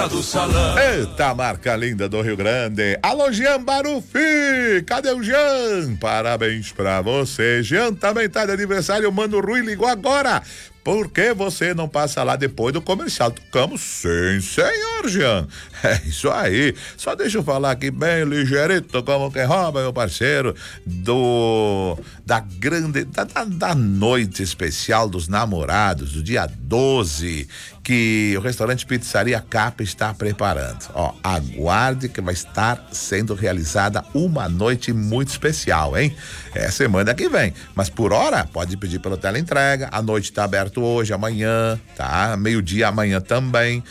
Dona do salão. Eita, marca linda do Rio Grande. Alô, Jean Barufi. Cadê o Jean? Parabéns pra você. Jean também tá de aniversário. O Mano Rui ligou agora. Por que você não passa lá depois do comercial? Tocamos? Sim, senhor Jean. É isso aí. Só deixa eu falar aqui bem ligeirito, como quem rouba, meu parceiro, da noite especial dos namorados, do dia 12, que o restaurante Pizzaria Capa está preparando. Ó, aguarde que vai estar sendo realizada uma noite muito especial, hein? É semana que vem. Mas por hora, pode pedir pela teleentrega. A noite está aberta hoje, amanhã, tá? Meio-dia amanhã também.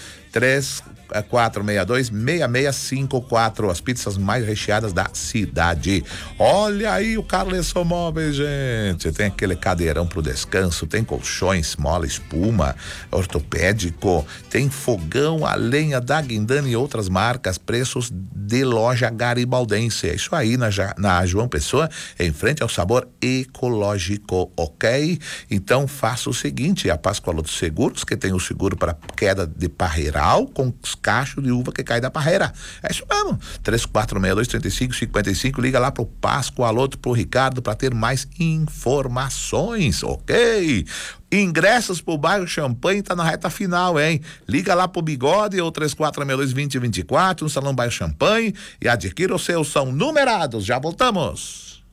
3462-6654, as pizzas mais recheadas da cidade. Olha aí o Carleson Móveis, gente. Tem aquele cadeirão pro descanso, tem colchões, mola, espuma, ortopédico, tem fogão a lenha da Guindana e outras marcas, preços de loja garibaldense. É isso aí, na João Pessoa, em frente ao Sabor Ecológico, ok? Então faça o seguinte, a Pascoal dos Seguros, que tem o seguro para queda de parreiral com os cachos de uva que cai da parreira. É isso mesmo. 3462-3555, liga lá pro Pascoaloto, pro Ricardo, para ter mais informações, ok? Ingressos pro bairro Champanhe tá na reta final, hein? Liga lá pro Bigode ou 3462-2024 no Salão Bairro Champanhe e adquira os seus, são numerados. Já voltamos.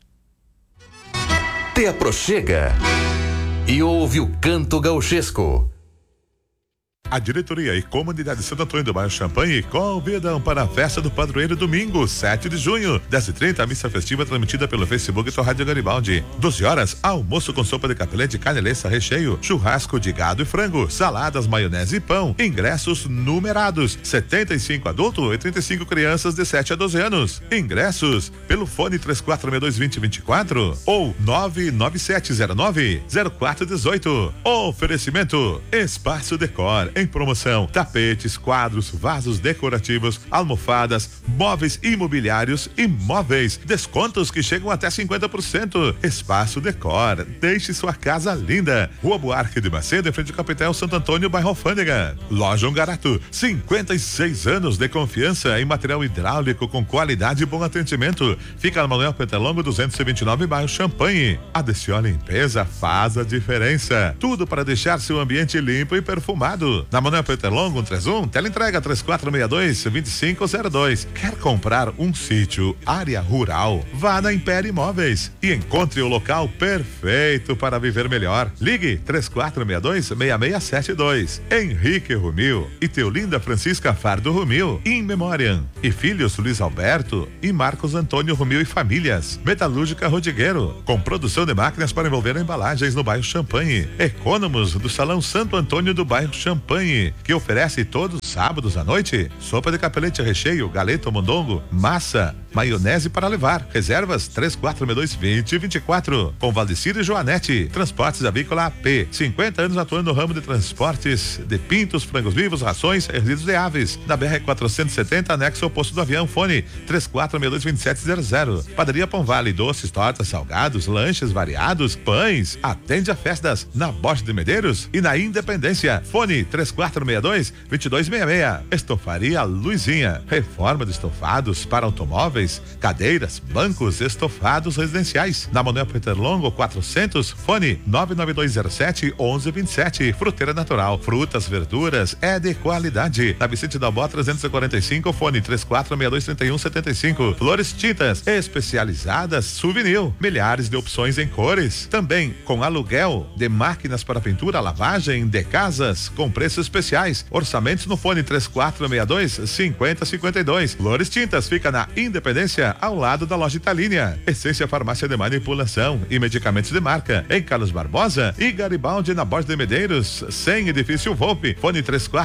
Te aproxega e ouve o canto gauchesco. A diretoria e comunidade de Santo Antônio do Bairro Champanhe convidam para a festa do padroeiro domingo, 7 de junho, 10h30, a missa festiva transmitida pelo Facebook e Rádio Garibaldi. 12 horas, almoço com sopa de capelete, caneleça, recheio, churrasco de gado e frango, saladas, maionese e pão. Ingressos numerados, 75 adultos e 35 crianças de 7 a 12 anos. Ingressos pelo fone 3462-2024 ou 99709-0418. Oferecimento Espaço Decor, em promoção, tapetes, quadros, vasos decorativos, almofadas, móveis imobiliários e móveis. Descontos que chegam até 50%. Espaço Decor, deixe sua casa linda. Rua Buarque de Macedo, em frente ao Capitel Santo Antônio, bairro Alfândega. Loja Ongarato, 56 anos de confiança em material hidráulico com qualidade e bom atendimento. Fica no Manuel Petalongo 229, bairro Champanhe. A Deciol Limpeza faz a diferença. Tudo para deixar seu ambiente limpo e perfumado. Na Manuel Petalongo 131, teleentrega 3462-2502. Quer comprar um sítio, área rural? Vá na Império Imóveis e encontre o local perfeito para viver melhor. Ligue 3462-6672. Henrique Rumil e Teolinda Francisca Fardo Rumil, in memoriam. E filhos Luiz Alberto e Marcos Antônio Rumil e famílias. Metalúrgica Rodrigueiro, com produção de máquinas para envolver embalagens no bairro Champanhe. Econômos do Salão Santo Antônio do bairro Champanhe, que oferece todos os sábados à noite sopa de capelete recheio, galeto mondongo, massa, maionese para levar. Reservas 3462-2024. Com Valdecir e Joanete. Transportes Avícola AP, 50 anos atuando no ramo de transportes de pintos, frangos vivos, rações e resíduos de aves. Na BR 470, anexo ao posto do avião. Fone 3462-2700. Padaria Pão Vale, doces, tortas, salgados, lanches variados, pães. Atende a festas na Borges de Medeiros e na Independência. Fone 3462-2266. Estofaria Luizinha, reforma de estofados para automóveis, cadeiras, bancos, estofados residenciais. Na Manuel Petalongo 400, fone 99207-1127. Fruteira Natural, frutas, verduras, é de qualidade. Na Vicente da Bó 345, fone 3462-3175. Flores Tintas, especializadas, souvenir, milhares de opções em cores. Também com aluguel de máquinas para pintura, lavagem de casas, com preços especiais. Orçamentos no fone 3462-5052. Flores Tintas fica na Independência, ao lado da loja Italínia. Essência Farmácia de Manipulação e Medicamentos de Marca, em Carlos Barbosa e Garibaldi, na Borges de Medeiros, sem Edifício Volpe. Fone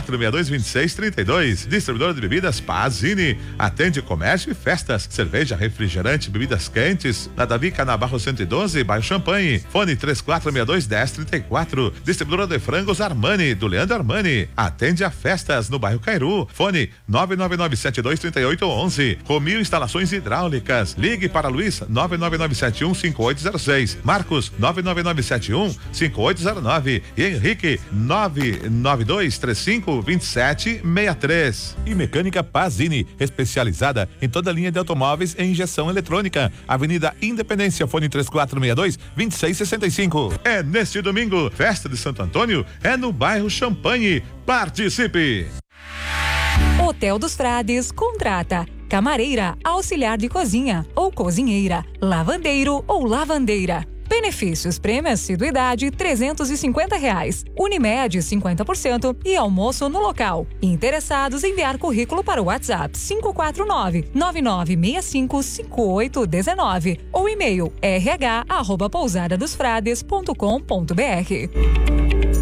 3462-2632. Distribuidora de bebidas Pazini, atende comércio e festas, cerveja, refrigerante, bebidas quentes. Na Davi Canabarro 112, bairro Champanhe. Fone 3462-1034. Distribuidora de frangos Armani, do Leandro Armani, atende a festas no no bairro Cairu. Fone 999723811. Romil Instalações Hidráulicas. Ligue para Luiz 999715806. Marcos 999715809 e Henrique 992352763. E Mecânica Pazini, especializada em toda a linha de automóveis e injeção eletrônica. Avenida Independência, fone 3462-2665. É neste domingo, festa de Santo Antônio, é no bairro Champanhe. Participe! Hotel dos Frades contrata camareira, auxiliar de cozinha ou cozinheira, lavandeiro ou lavandeira. Benefícios: prêmio assiduidade R$350, Unimed 50% e almoço no local. Interessados, enviar currículo para o WhatsApp 549-9965-5819 ou e-mail rh@pousadadosfrades.com.br.